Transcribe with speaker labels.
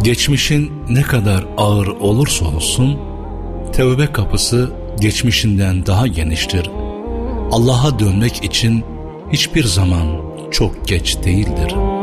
Speaker 1: Geçmişin ne kadar ağır olursa olsun, tevbe kapısı geçmişinden daha geniştir. Allah'a dönmek için hiçbir zaman çok geç değildir.